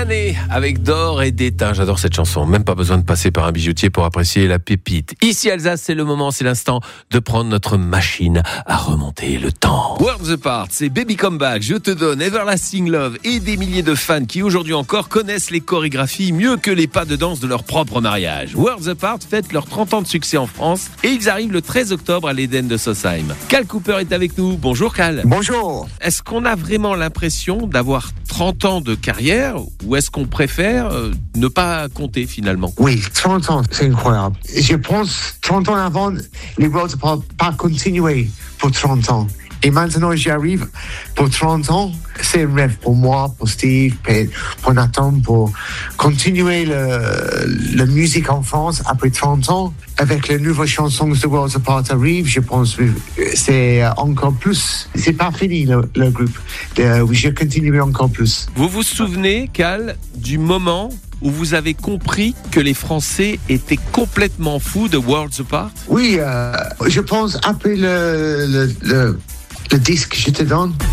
Vianney avec d'or et d'étain. J'adore cette chanson. Même pas besoin de passer par un bijoutier pour apprécier la pépite. Ici Alsace, c'est le moment, c'est l'instant de prendre notre machine à remonter le temps. Worlds Apart, c'est Baby Come Back, Je te donne, Everlasting Love et des milliers de fans qui aujourd'hui encore connaissent les chorégraphies mieux que les pas de danse de leur propre mariage. Worlds Apart fête leurs 30 ans de succès en France et ils arrivent le 13 octobre à l'Eden de Sosheim. Cal Cooper est avec nous. Bonjour Cal. Bonjour. Est-ce qu'on a vraiment l'impression d'avoir 30 ans de carrière ou est-ce qu'on préfère ne pas compter finalement? Oui, 30 ans, c'est incroyable. Je pense 30 ans avant, les Worlds n'ont pas continué pour 30 ans. Et maintenant, j'y arrive pour 30 ans. C'est un rêve pour moi, pour Steve, pour Nathan, pour continuer la musique en France après 30 ans. Avec les nouvelles chansons de Worlds Apart arrivent, je pense que c'est encore plus. C'est pas fini le groupe. Je continue encore plus. Vous vous souvenez, Cal, du moment où vous avez compris que les Français étaient complètement fous de Worlds Apart? Oui, je pense après le disque Je te donne.